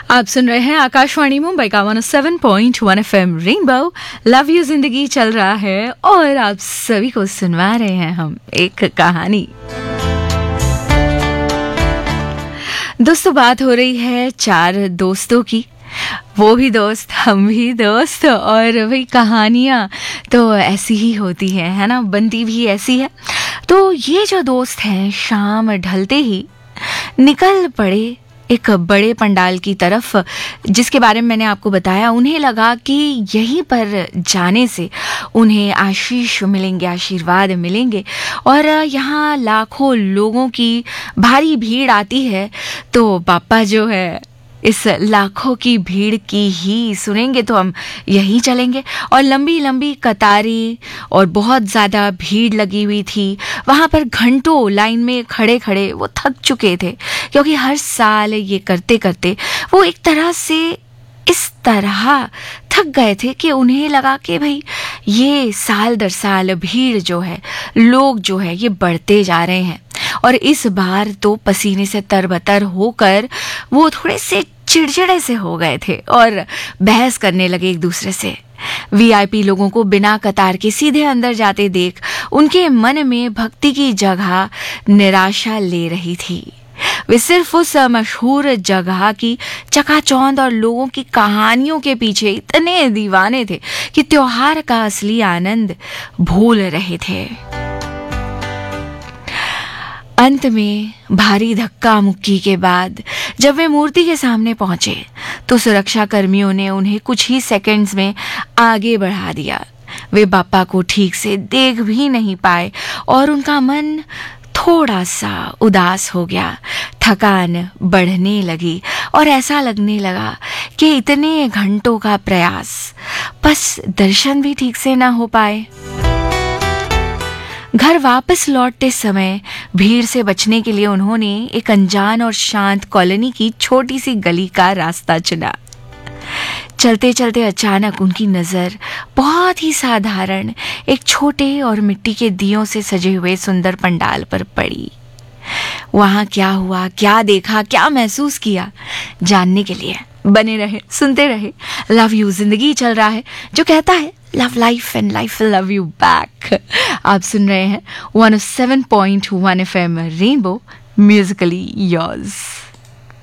आप सुन रहे हैं आकाशवाणी मुंबई का 107.1 FM रेनबो। लव यू जिंदगी चल रहा है और आप सभी को सुनवा रहे हैं हम एक कहानी। दोस्तों, बात हो रही है 4 दोस्तों की। वो भी दोस्त, हम भी दोस्त, और वही कहानियाँ तो ऐसी ही होती है ना, बनती भी ऐसी है। तो ये जो दोस्त हैं शाम ढलते ही निकल पड़े एक बड़े पंडाल की तरफ, जिसके बारे में मैंने आपको बताया। उन्हें लगा कि यहीं पर जाने से उन्हें आशीष मिलेंगे, आशीर्वाद मिलेंगे, और यहाँ लाखों लोगों की भारी भीड़ आती है। तो पापा जो है इस लाखों की भीड़ की ही सुनेंगे, तो हम यहीं चलेंगे। और लंबी लंबी कतारें और बहुत ज़्यादा भीड़ लगी हुई थी। वहाँ पर घंटों लाइन में खड़े खड़े वो थक चुके थे, क्योंकि हर साल ये करते करते वो एक तरह से इस तरह थक गए थे कि उन्हें लगा कि भाई ये साल दर साल भीड़ जो है, लोग जो है, ये बढ़ते जा रहे हैं। और इस बार तो पसीने से तरबतर होकर वो थोड़े से चिड़चिड़े से हो गए थे और बहस करने लगे एक दूसरे से। वीआईपी लोगों को बिना कतार के सीधे अंदर जाते देख उनके मन में भक्ति की जगह निराशा ले रही थी। वे सिर्फ उस मशहूर जगह की चकाचौंध और लोगों की कहानियों के पीछे इतने दीवाने थे कि त्योहार का असली आनंद भूल रहे थे। अंत में भारी धक्का मुक्की के बाद जब वे मूर्ति के सामने पहुंचे तो सुरक्षा कर्मियों ने उन्हें कुछ ही सेकंड्स में आगे बढ़ा दिया। वे बापा को ठीक से देख भी नहीं पाए और उनका मन थोड़ा सा उदास हो गया। थकान बढ़ने लगी और ऐसा लगने लगा कि इतने घंटों का प्रयास, बस दर्शन भी ठीक से ना हो पाए। घर वापस लौटते समय भीड़ से बचने के लिए उन्होंने एक अनजान और शांत कॉलोनी की छोटी सी गली का रास्ता चुना। चलते चलते अचानक उनकी नज़र बहुत ही साधारण एक छोटे और मिट्टी के दियों से सजे हुए सुंदर पंडाल पर पड़ी। वहाँ क्या हुआ, क्या देखा, क्या महसूस किया, जानने के लिए बने रहे, सुनते रहे। लव यू जिंदगी चल रहा है, जो कहता है love life and life will love you back. आप सुन रहे हैं 107.1 FM रेनबो, म्यूजिकली योर्स।